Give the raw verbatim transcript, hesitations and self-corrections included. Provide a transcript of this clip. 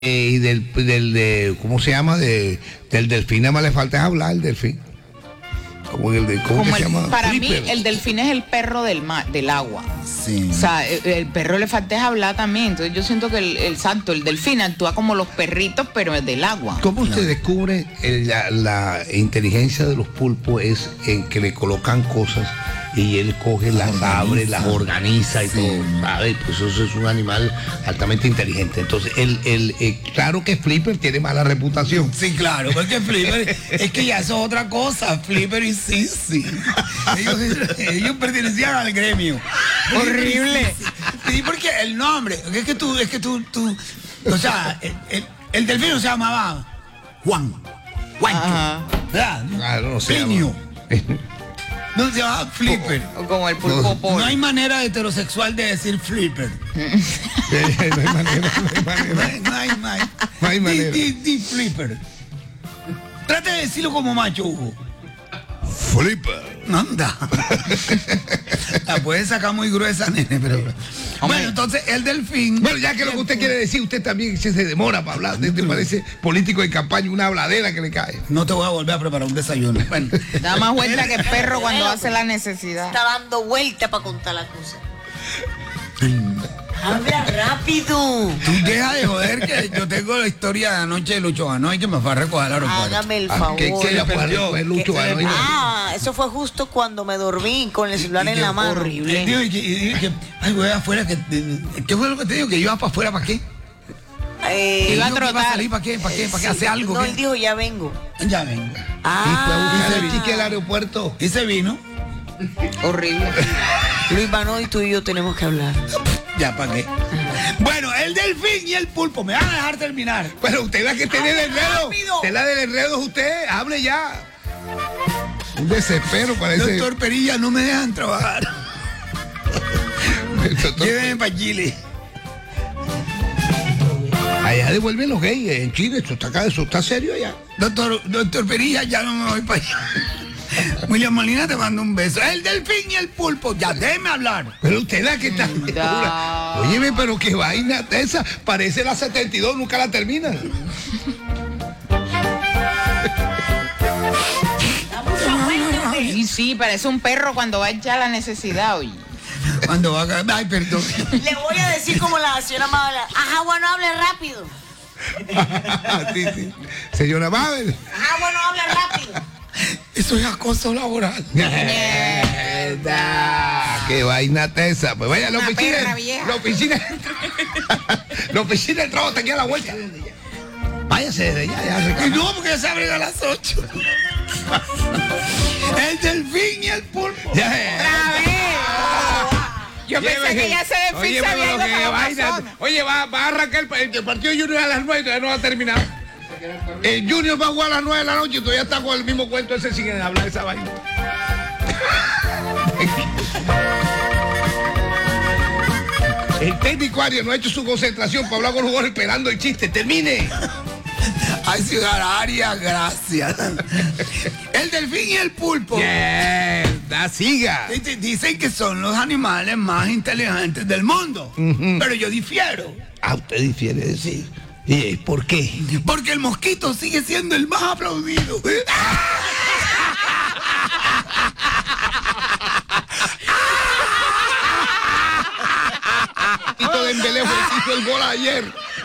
Eh, y del, del de, ¿cómo se llama? De, del delfín, nada más le falta es hablar el delfín. Como el de, ¿cómo Como que el, se llama? para Flipper. mí, el delfín es el perro del mar, del agua. Sí. O sea, el, el perro le falta es hablar también. Entonces yo siento que el, el santo, el delfín actúa como los perritos, pero es del agua. ¿Cómo usted descubre el- la, la inteligencia de los pulpos? Es en que le colocan cosas y él coge, las Organiza. abre, las organiza y Sí. todo, ¿sabe? Pues eso es un animal altamente inteligente. Entonces, él, él, eh, claro que Flipper tiene mala reputación. Sí, claro, porque Flipper, es que ya eso es otra cosa, Flipper y Sisi. Ellos, ellos pertenecían al gremio. Horrible. Sí, porque el nombre, es que tú, es que tú, tú, o sea, el, el, el delfín se llamaba Juan, Juancho, Ajá. ¿verdad? Claro, no sé. Plinio. No se llamaba Flipper. O como el pulpo No, polo. No hay manera heterosexual de decir Flipper. Eh, no hay manera, no hay No manera. hay, no hay, no hay. No hay Di- manera. di- di Flipper. Trate de decirlo como macho, Hugo. Flipper. Anda. La puedes sacar muy gruesa, nene, pero. Bueno, entonces el delfín. Bueno, ya que lo que usted quiere decir, usted también se, se demora para hablar. Usted parece político de campaña, una habladera que le cae. No te voy a volver a preparar un desayuno. Bueno. Da más vuelta que el perro cuando hace la necesidad. Está dando vuelta para contar la cosa. Habla rápido. Tú deja de joder que yo tengo la historia de anoche de Lucho Ganoy que me fue a recoger al aeropuerto. Hágame el Ah, favor. ¿qué- qué le perdió? fue Lucho ¿Qué se le Ganoy? perdió? Ah, eso fue justo cuando me dormí con el celular Y en que la mano. horrible. Y digo, y que- y digo que, ay, voy afuera, que, ¿qué fue lo que te digo? Que iba para afuera, ¿para qué? Eh, Iba a Dijo que trotar. salir, ¿para qué? ¿Para qué? ¿Para qué? sí, ¿Hace algo? No, ¿qué? él dijo, ya vengo. Ya vengo. Y fue a Ah, buscar el chique al aeropuerto. Y se vino. Horrible. Luis Banoy, tú y yo tenemos que hablar. Ya, ¿para qué? Bueno, el delfín y el pulpo, ¿me van a dejar terminar? Pero usted la que tiene el ¡Hable enredo. rápido! Usted la del enredo es usted. Hable ya. Un desespero parece. Doctor Perilla, no me dejan trabajar. Doctor- Llévenme para Chile. Allá devuelven los gays en Chile. Esto está acá, eso está serio allá. Doctor, doctor Perilla, ya no me voy para allá. William Molina, te mando un beso. El delfín y el pulpo, ya déjeme hablar. Pero usted la que está. Ya. Óyeme, pero qué vaina esa. Parece la setenta y dos, nunca la termina. Y sí, parece un perro cuando va a echar la necesidad, oye. Cuando va a... Ay, perdón. Le voy a decir como la señora Mabel. Ajá, bueno, hable rápido. Sí, sí. Señora Mabel. Ajá, bueno, hable rápido. Eso es acoso laboral. Mierda, qué vaina tesa. Pues vaya, la Una oficina. perra vieja. La oficina. La oficina del trabajo está aquí a la vuelta. Váyase desde ya, ya se Y acabó. no, porque ya se abren a las ocho. El delfín y el pulpo. Ya, ¡Otra vez! Yo pensé Llévese. que ya se Oye, desfiza pero viendo lo que para la vaina. persona. Oye, va, va a arrancar el, el partido Junior a las nueve y todavía no ha terminado. El Junior va a jugar a las nueve de la noche y todavía está con el mismo cuento ese sin hablar de esa vaina. El técnico Arias no ha hecho su concentración para hablar con los jugadores esperando el chiste. ¡Termine! Ay, ciudad Arias, gracias. El delfín y el pulpo. ¡Mierda! ¡Siga! Dice- Dicen que son los animales más inteligentes del mundo. Pero yo difiero. Ah, usted difiere decir. ¿Y por qué? Porque el mosquito sigue siendo el más aplaudido. Tito de Embelejo hizo el gol ayer.